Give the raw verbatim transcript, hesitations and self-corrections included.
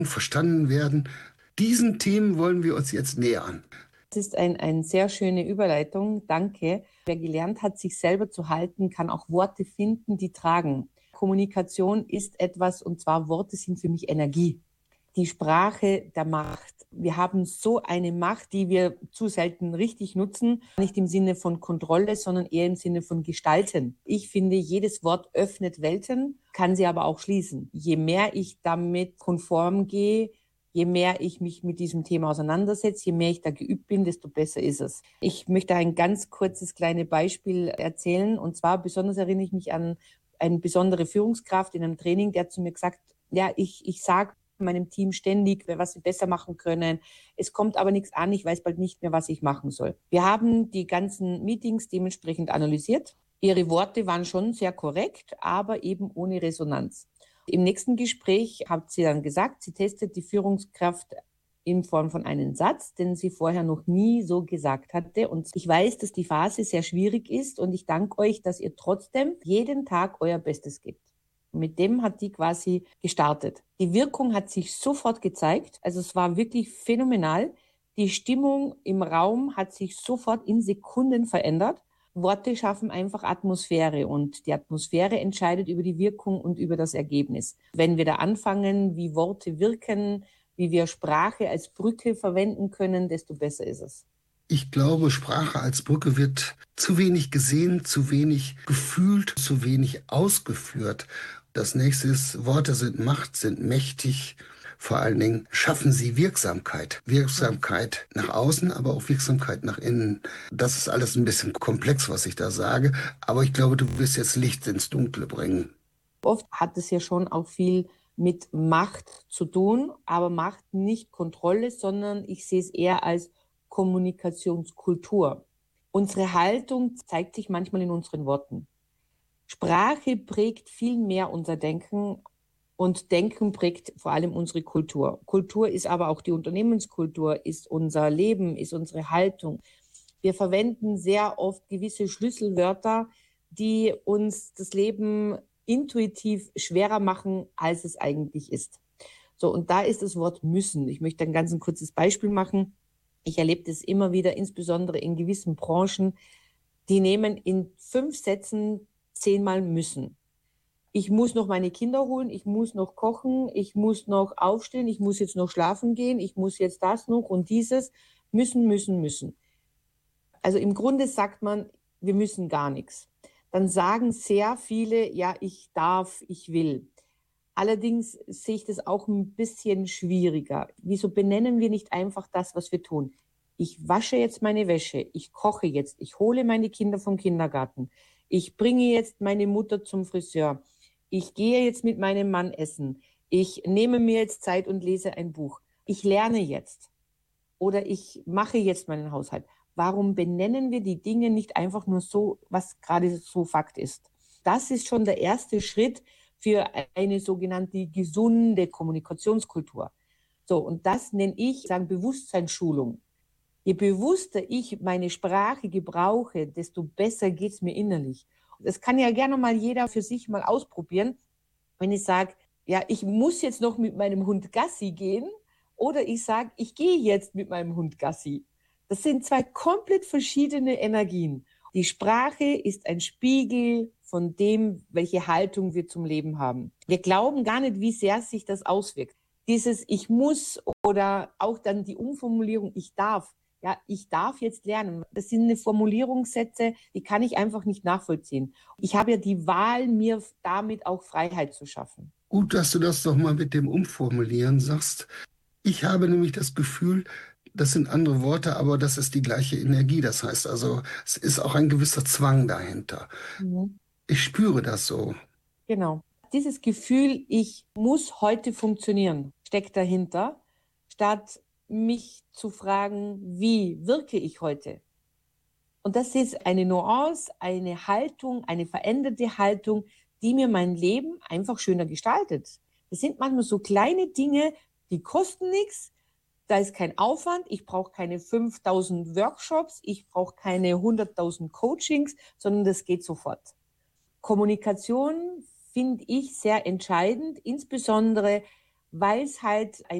verstanden werden. Diesen Themen wollen wir uns jetzt nähern. Das ist ein, eine sehr schöne Überleitung. Danke. Wer gelernt hat, sich selber zu halten, kann auch Worte finden, die tragen. Kommunikation ist etwas, und zwar Worte sind für mich Energie. Die Sprache der Macht. Wir haben so eine Macht, die wir zu selten richtig nutzen. Nicht im Sinne von Kontrolle, sondern eher im Sinne von Gestalten. Ich finde, jedes Wort öffnet Welten, kann sie aber auch schließen. Je mehr ich damit konform gehe, je mehr ich mich mit diesem Thema auseinandersetze, je mehr ich da geübt bin, desto besser ist es. Ich möchte ein ganz kurzes kleines Beispiel erzählen. Und zwar besonders erinnere ich mich an eine besondere Führungskraft in einem Training, der zu mir gesagt, ja, ich, ich sage meinem Team ständig, was sie besser machen können. Es kommt aber nichts an, ich weiß bald nicht mehr, was ich machen soll. Wir haben die ganzen Meetings dementsprechend analysiert. Ihre Worte waren schon sehr korrekt, aber eben ohne Resonanz. Im nächsten Gespräch hat sie dann gesagt, sie testet die Führungskraft in Form von einem Satz, den sie vorher noch nie so gesagt hatte. Und ich weiß, dass die Phase sehr schwierig ist und ich danke euch, dass ihr trotzdem jeden Tag euer Bestes gebt. Mit dem hat die quasi gestartet. Die Wirkung hat sich sofort gezeigt. Also es war wirklich phänomenal. Die Stimmung im Raum hat sich sofort in Sekunden verändert. Worte schaffen einfach Atmosphäre und die Atmosphäre entscheidet über die Wirkung und über das Ergebnis. Wenn wir da anfangen, wie Worte wirken, wie wir Sprache als Brücke verwenden können, desto besser ist es. Ich glaube, Sprache als Brücke wird zu wenig gesehen, zu wenig gefühlt, zu wenig ausgeführt. Das nächste ist, Worte sind Macht, sind mächtig. Vor allen Dingen schaffen sie Wirksamkeit. Wirksamkeit nach außen, aber auch Wirksamkeit nach innen. Das ist alles ein bisschen komplex, was ich da sage. Aber ich glaube, du wirst jetzt Licht ins Dunkle bringen. Oft hat es ja schon auch viel mit Macht zu tun, aber Macht nicht Kontrolle, sondern ich sehe es eher als Kommunikationskultur. Unsere Haltung zeigt sich manchmal in unseren Worten. Sprache prägt viel mehr unser Denken und Denken prägt vor allem unsere Kultur. Kultur ist aber auch die Unternehmenskultur, ist unser Leben, ist unsere Haltung. Wir verwenden sehr oft gewisse Schlüsselwörter, die uns das Leben intuitiv schwerer machen, als es eigentlich ist. So, und da ist das Wort müssen. Ich möchte ein ganz ein kurzes Beispiel machen. Ich erlebe das immer wieder, insbesondere in gewissen Branchen, die nehmen in fünf Sätzen zehnmal müssen. Ich muss noch meine Kinder holen, ich muss noch kochen, ich muss noch aufstehen, ich muss jetzt noch schlafen gehen, ich muss jetzt das noch und dieses. Müssen, müssen, müssen. Also im Grunde sagt man, wir müssen gar nichts. Dann sagen sehr viele, ja, ich darf, ich will. Allerdings sehe ich das auch ein bisschen schwieriger. Wieso benennen wir nicht einfach das, was wir tun? Ich wasche jetzt meine Wäsche, ich koche jetzt, ich hole meine Kinder vom Kindergarten, ich bringe jetzt meine Mutter zum Friseur, ich gehe jetzt mit meinem Mann essen, ich nehme mir jetzt Zeit und lese ein Buch, ich lerne jetzt oder ich mache jetzt meinen Haushalt. Warum benennen wir die Dinge nicht einfach nur so, was gerade so Fakt ist? Das ist schon der erste Schritt für eine sogenannte gesunde Kommunikationskultur. So, und das nenne ich, sagen, Bewusstseinsschulung. Je bewusster ich meine Sprache gebrauche, desto besser geht es mir innerlich. Das kann ja gerne mal jeder für sich mal ausprobieren. Wenn ich sage, ja, ich muss jetzt noch mit meinem Hund Gassi gehen oder ich sage, ich gehe jetzt mit meinem Hund Gassi. Das sind zwei komplett verschiedene Energien. Die Sprache ist ein Spiegel von dem, welche Haltung wir zum Leben haben. Wir glauben gar nicht, wie sehr sich das auswirkt. Dieses Ich muss oder auch dann die Umformulierung Ich darf. Ja, ich darf jetzt lernen. Das sind eine Formulierungssätze, die kann ich einfach nicht nachvollziehen. Ich habe ja die Wahl, mir damit auch Freiheit zu schaffen. Gut, dass du das doch mal mit dem Umformulieren sagst. Ich habe nämlich das Gefühl, das sind andere Worte, aber das ist die gleiche Energie. Das heißt also, es ist auch ein gewisser Zwang dahinter. Mhm. Ich spüre das so. Genau. Dieses Gefühl, ich muss heute funktionieren, steckt dahinter, statt mich zu fragen, wie wirke ich heute? Und das ist eine Nuance, eine Haltung, eine veränderte Haltung, die mir mein Leben einfach schöner gestaltet. Das sind manchmal so kleine Dinge, die kosten nichts, da ist kein Aufwand, ich brauche keine fünftausend Workshops, ich brauche keine hunderttausend Coachings, sondern das geht sofort. Kommunikation finde ich sehr entscheidend, insbesondere weil es halt ein